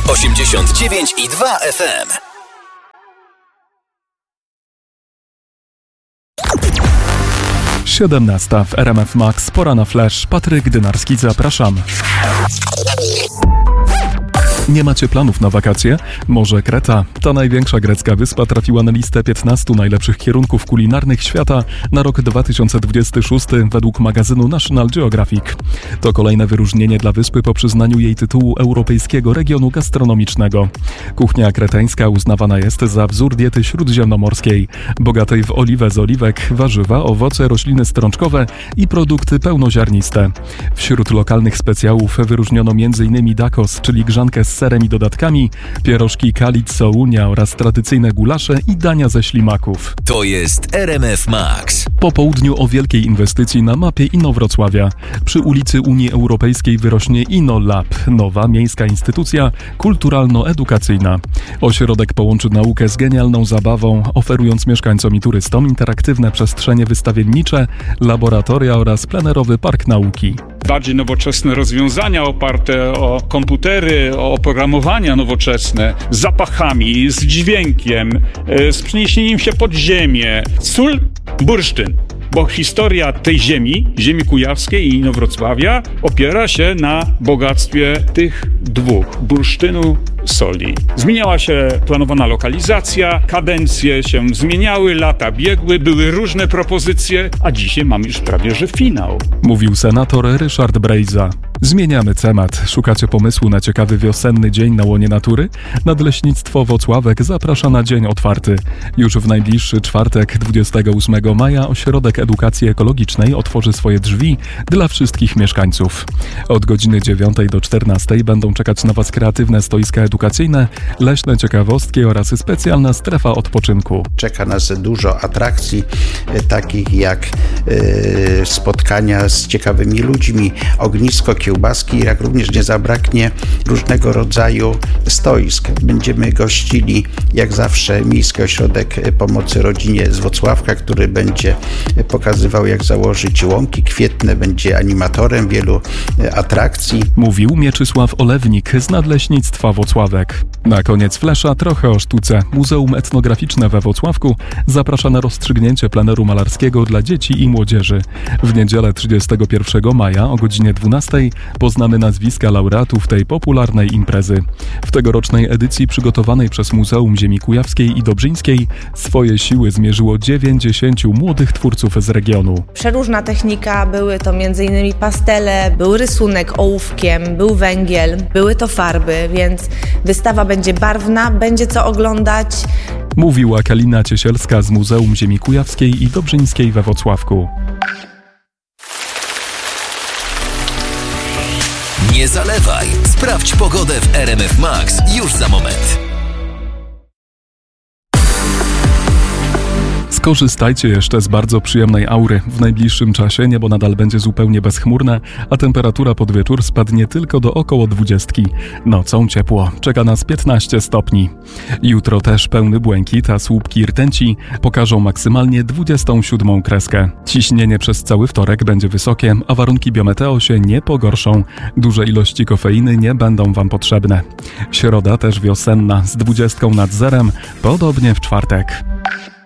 89,2 FM. Siedemnasta w RMF Max, pora na flash. Patryk Dynarski, zapraszam. Nie macie planów na wakacje? Może Kreta? Ta największa grecka wyspa trafiła na listę 15 najlepszych kierunków kulinarnych świata na rok 2026 według magazynu National Geographic. To kolejne wyróżnienie dla wyspy po przyznaniu jej tytułu Europejskiego Regionu Gastronomicznego. Kuchnia kretańska uznawana jest za wzór diety śródziemnomorskiej, bogatej w oliwę z oliwek, warzywa, owoce, rośliny strączkowe i produkty pełnoziarniste. Wśród lokalnych specjałów wyróżniono m.in. dakos, czyli grzankę z serem i dodatkami, pierożki kalitso unia oraz tradycyjne gulasze i dania ze ślimaków. To jest RMF Max. Po południu o wielkiej inwestycji na mapie Inowrocławia. Przy ulicy Unii Europejskiej wyrośnie InnoLab, nowa miejska instytucja kulturalno-edukacyjna. Ośrodek połączy naukę z genialną zabawą, oferując mieszkańcom i turystom interaktywne przestrzenie wystawiennicze, laboratoria oraz plenerowy park nauki. Bardziej nowoczesne rozwiązania oparte o komputery, o oprogramowania nowoczesne, z zapachami, z dźwiękiem, z przeniesieniem się pod ziemię. Sól, bursztyn. Bo historia tej ziemi kujawskiej i Inowrocławia opiera się na bogactwie tych dwóch, bursztynu, soli. Zmieniała się planowana lokalizacja, kadencje się zmieniały, lata biegły, były różne propozycje, a dzisiaj mamy już prawie że finał. Mówił senator Ryszard Brejza. Zmieniamy temat. Szukacie pomysłu na ciekawy wiosenny dzień na łonie natury? Nadleśnictwo Włocławek zaprasza na dzień otwarty. Już w najbliższy czwartek, 28 maja, Ośrodek Edukacji Ekologicznej otworzy swoje drzwi dla wszystkich mieszkańców. Od godziny 9 do 14 będą czekać na Was kreatywne stoiska edukacyjne, leśne ciekawostki oraz specjalna strefa odpoczynku. Czeka nas dużo atrakcji, takich jak spotkania z ciekawymi ludźmi, ognisko, kiełbaski, jak również nie zabraknie różnego rodzaju stoisk. Będziemy gościli, jak zawsze, Miejski Ośrodek Pomocy Rodzinie z Włocławka, który będzie pokazywał, jak założyć łąki kwietne, będzie animatorem wielu atrakcji. Mówił Mieczysław Olewnik z Nadleśnictwa Włocławek. Na koniec flesza trochę o sztuce. Muzeum Etnograficzne we Włocławku zaprasza na rozstrzygnięcie pleneru malarskiego dla dzieci i młodzieży. W niedzielę 31 maja o godzinie 12 poznamy nazwiska laureatów tej popularnej imprezy. W tegorocznej edycji przygotowanej przez Muzeum Ziemi Kujawskiej i Dobrzyńskiej swoje siły zmierzyło 90 młodych twórców z regionu. Przeróżna technika, były to m.in. pastele, był rysunek ołówkiem, był węgiel, były to farby, więc wystawa będzie barwna, będzie co oglądać. Mówiła Kalina Ciesielska z Muzeum Ziemi Kujawskiej i Dobrzyńskiej we Włocławku. Nie zalewaj. Sprawdź pogodę w RMF Max już za moment. Skorzystajcie jeszcze z bardzo przyjemnej aury. W najbliższym czasie niebo nadal będzie zupełnie bezchmurne, a temperatura pod wieczór spadnie tylko do około 20. Nocą ciepło. Czeka nas 15 stopni. Jutro też pełny błękit, a słupki rtęci pokażą maksymalnie 27 kreskę. Ciśnienie przez cały wtorek będzie wysokie, a warunki biometeo się nie pogorszą. Duże ilości kofeiny nie będą Wam potrzebne. Środa też wiosenna z 20 nad zerem, podobnie w czwartek.